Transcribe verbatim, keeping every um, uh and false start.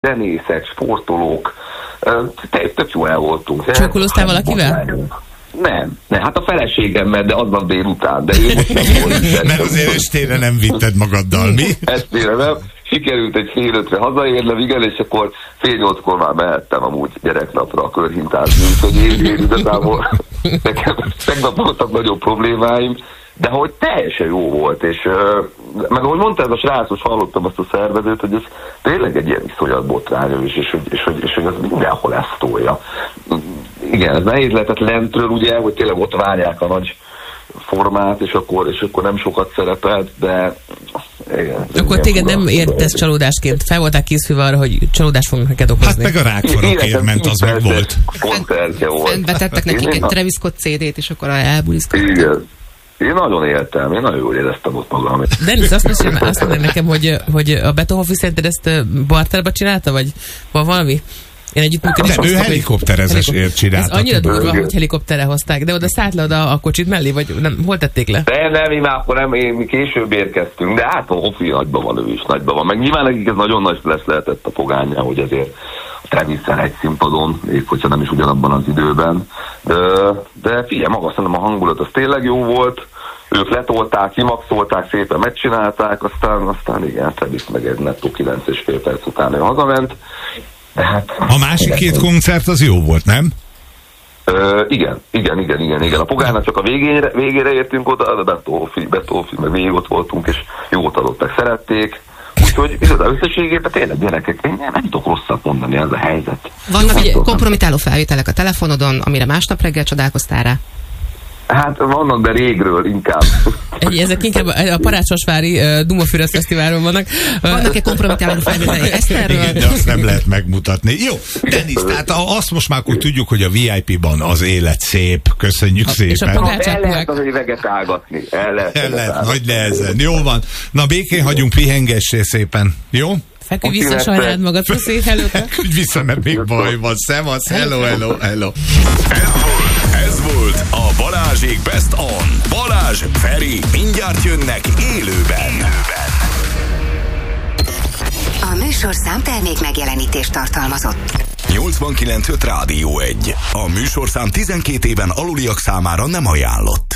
zenészek, sportolók, tök jól el voltunk. Csókolóztál valakivel? Nem, nem, hát a feleségemmel, de aznap délután, de én most nem volt. Mert azért estére nem vitted magaddal, mi? Estére nem. Sikerült egy fél ötre hazaérnem, igen, és akkor fél nyolckor már mehettem amúgy gyereknapra a körhintázni, úgyhogy én, én igazából nekem tegnap voltak nagyobb problémáim, de hogy teljesen jó volt, és meg ahogy mondta ez a srác, most hallottam azt a szervezőt, hogy ez tényleg egy ilyen iszonyat botrányos, és, és, és, és, hogy, és hogy ez mindenhol ezt tolja. Igen, ez nehéz lehetett lentről, ugye, hogy tényleg ott várják a nagy formát, és akkor, és akkor nem sokat szerepelt, de igen. Akkor téged nem ért ez csalódásként? Fel voltál készülve arra, hogy csalódást fognak neked okozni? Hát meg a rákfarokért ment, az meg volt. Koncertje volt. Betettek nekik egy Travis Scott cé dét, és akkor elbuliszkodtak. Igen. Én nagyon éltem, én nagyon jól éreztem ott magam. Dennis, azt mondja, azt mondja nekem, hogy, hogy a Beethoven szerinted ezt barterba csinálta, vagy van valami? Én együttműködés. Nem, ő helikopterezésért csinálta. Ez annyira durva, hogy helikopterre hozták, de oda szállt le oda a kocsit mellé, vagy nem, hol tették le? De nem, mi már akkor nem, én, mi később érkeztünk, de hát a Hofi nagyban van, ő is nagyban van. Meg nyilván nekik ez nagyon nagy lesz lehetett a fogányá, hogy ezért a Travis-szel egy színpadon, még hogyha nem is ugyanabban az időben. De, de figyelj, maga szerintem a hangulat az tényleg jó volt. Ők letolták, kimaxolták, szépen megcsinálták, aztán, aztán igen, Travis meg egy nettó kilenc és fél perc után ő hazament. Hát, a másik két koncert az jó volt, nem? Ö, igen, igen, igen, igen, igen. A Pogánynak csak a végére, végére értünk oda, a Beethoven, Beethoven, meg végig ott voltunk, és jót adottak, szerették. Úgyhogy igazán összességében tényleg gyerekek, én nem, nem tudok rosszat mondani, ez a helyzet. Vannak ugye kompromitáló felvételek a telefonodon, amire másnap reggel csodálkoztál rá? Hát vannak, de régről inkább. Egy, ezek inkább a Parácsosvári uh, Dumafüred Fesztiválon vannak. Vannak-e kompromitáló felvételek Eszterről? Igen, de azt nem lehet megmutatni. Jó, Dennis, tehát azt most már akkor tudjuk, hogy a vé i pé-ban az élet szép. Köszönjük a, szépen. És a el lehet az üveget ágatni. El lehet, el lehet nagy nehezen. Jó van. Na, békén hagyunk, pihengessé szépen. Jó? Feküdj vissza, sajnáld magad. Puszi, hello. Feküdj vissza, mert még baj van. Szevasz, hello, hello, hello. Ez volt a Balázsék Best On. Balázs, Feri, mindjárt jönnek élőben. A műsorszám termék megjelenítést tartalmazott. nyolcvankilenc öt Rádió egy. A műsorszám tizenkét éven aluliak számára nem ajánlott.